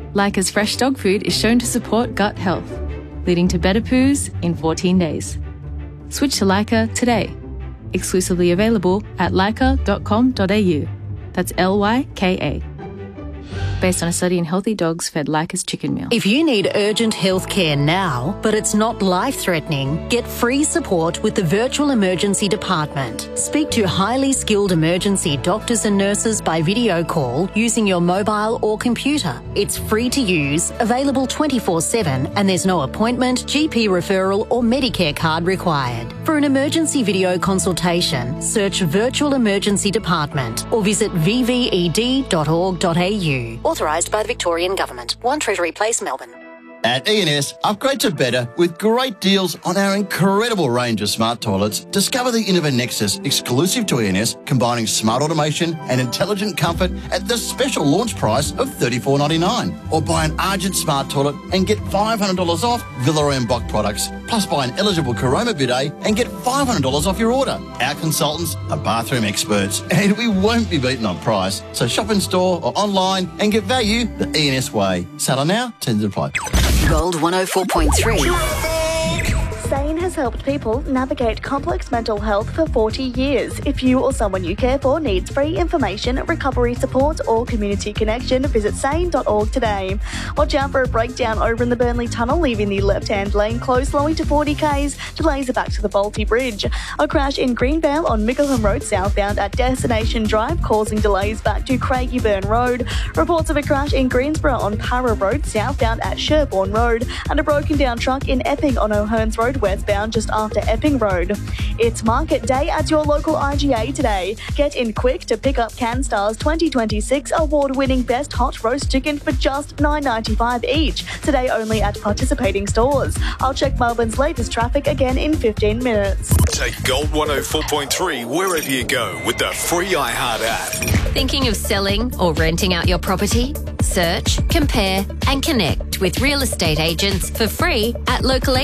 Leica's fresh dog food is shown to support gut health, leading to better poos in 14 days. Switch to Leica today. Exclusively available at leica.com.au. That's Lyka. Based on a study in healthy dogs fed Leica's chicken meal. If you need urgent health care now, but it's not life-threatening, get free support with the Virtual Emergency Department. Speak to highly skilled emergency doctors and nurses by video call using your mobile or computer. It's free to use, available 24/7, and there's no appointment, GP referral or Medicare card required. For an emergency video consultation, search Virtual Emergency Department or visit vved.org.au. Authorised by the Victorian Government. 1 Treasury Place, Melbourne. At E&S, upgrade to better with great deals on our incredible range of smart toilets. Discover the Innova Nexus, exclusive to E&S, combining smart automation and intelligent comfort at the special launch price of $34.99. Or buy an Argent smart toilet and get $500 off Villeroy and Bock products. Plus buy an eligible Caroma bidet and get $500 off your order. Our consultants are bathroom experts and we won't be beaten on price. So shop in store or online and get value the E&S way. Seller now, tender apply. Gold 104.3. SANE has helped people navigate complex mental health for 40 years. If you or someone you care for needs free information, recovery support or community connection, visit sane.org today. Watch out for a breakdown over in the Burnley Tunnel, leaving the left-hand lane closed, slowing to 40 k's. Delays are back to the Balti Bridge. A crash in Greenvale on Mickleham Road southbound at Destination Drive, causing delays back to Craigieburn Road. Reports of a crash in Greensborough on Para Road southbound at Sherbourne Road, and a broken down truck in Epping on O'Hearns Road westbound just after Epping Road. It's market day at your local IGA today. Get in quick to pick up CanStar's 2026 award-winning Best Hot Roast Chicken for just $9.95 each. Today only at participating stores. I'll check Melbourne's latest traffic again in 15 minutes. Take Gold 104.3 wherever you go with the free iHeart app. Thinking of selling or renting out your property? Search, compare and connect with real estate agents for free at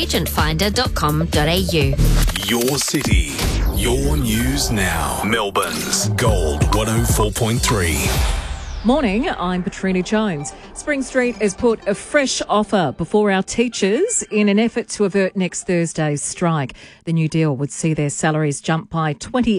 localagentfinder.com.au. Your city, your news now. Melbourne's Gold 104.3. Morning, I'm Patrina Jones. Spring Street has put a fresh offer before our teachers in an effort to avert next Thursday's strike. The new deal would see their salaries jump by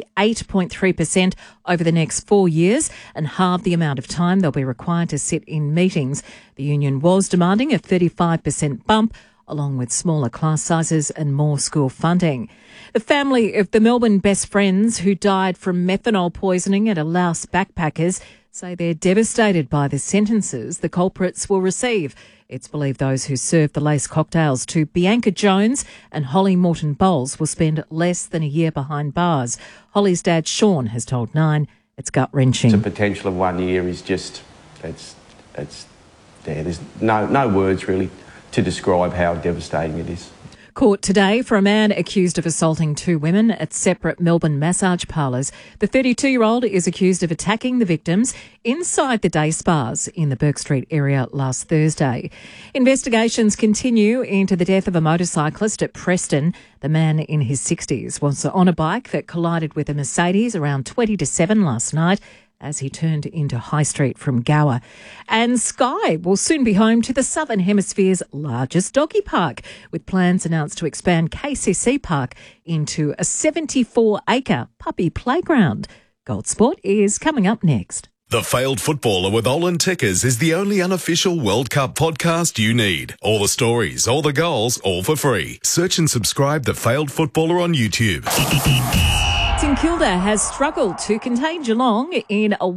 28.3% over the next 4 years and halve the amount of time they'll be required to sit in meetings. The union was demanding a 35% bump, along with smaller class sizes and more school funding. The family of the Melbourne best friends who died from methanol poisoning at a Laos backpackers say they're devastated by the sentences the culprits will receive. It's believed those who served the lace cocktails to Bianca Jones and Holly Morton Bowles will spend less than a year behind bars. Holly's dad, Sean, has told Nine it's gut-wrenching. The potential of 1 year is just, it's there. There's no words really to describe how devastating it is. Court today for a man accused of assaulting 2 women at separate Melbourne massage parlours. The 32-year-old is accused of attacking the victims inside the day spas in the Bourke Street area last Thursday. Investigations continue into the death of a motorcyclist at Preston. The man in his 60s was on a bike that collided with a Mercedes around 20 to 7 last night as he turned into High Street from Gower. And Sky will soon be home to the Southern Hemisphere's largest doggy park, with plans announced to expand KCC Park into a 74-acre puppy playground. Gold Sport is coming up next. The Failed Footballer with Olin Tickers is the only unofficial World Cup podcast you need. All the stories, all the goals, all for free. Search and subscribe The Failed Footballer on YouTube. St Kilda has struggled to contain Geelong in a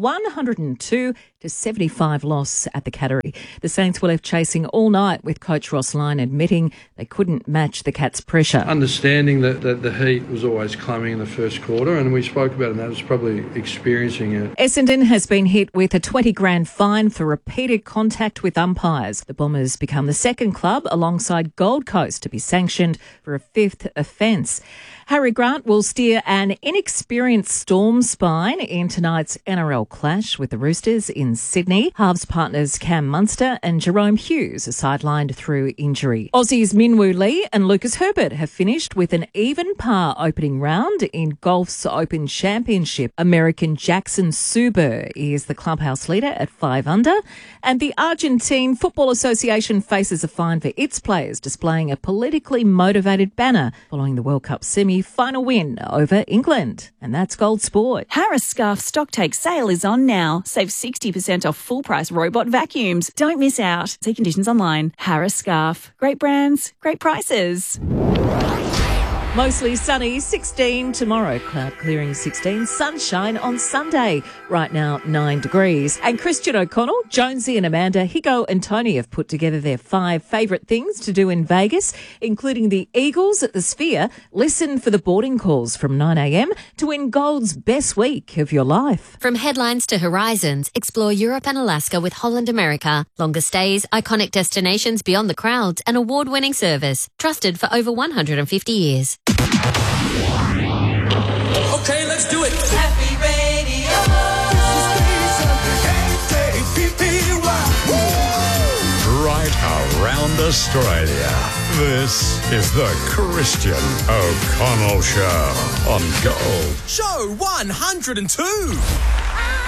102-75 loss at the Cattery. The Saints were left chasing all night, with coach Ross Lyon admitting they couldn't match the Cats' pressure. Understanding that the heat was always climbing in the first quarter, and we spoke about it, and that was probably experiencing it. Essendon has been hit with a $20,000 fine for repeated contact with umpires. The Bombers become the second club alongside Gold Coast to be sanctioned for a 5th offence. Harry Grant will steer an inexperienced Storm spine in tonight's NRL clash with the Roosters in in Sydney. Halves partners Cam Munster and Jerome Hughes are sidelined through injury. Aussies Minwoo Lee and Lucas Herbert have finished with an even par opening round in golf's Open Championship. American Jackson Suber is the clubhouse leader at 5 under, and the Argentine Football Association faces a fine for its players displaying a politically motivated banner following the World Cup semi-final win over England. And that's Gold Sport. Harris Scarf Stocktake sale is on now. Save 60% off full-price robot vacuums. Don't miss out. See conditions online. Harris Scarf. Great brands, great prices. Mostly sunny, 16 tomorrow. Cloud clearing 16. Sunshine on Sunday. Right now, 9 degrees. And Christian O'Connell, Jonesy and Amanda, Higo and Tony have put together their 5 favourite things to do in Vegas, including the Eagles at the Sphere. Listen for the boarding calls from 9 a.m. to win Gold's best week of your life. From headlines to horizons, explore Europe and Alaska with Holland America. Longer stays, iconic destinations beyond the crowds, and award-winning service. Trusted for over 150 years. Okay, let's do it. Happy Radio. Right around Australia. This is the Christian O'Connell Show on Gold. Show 102.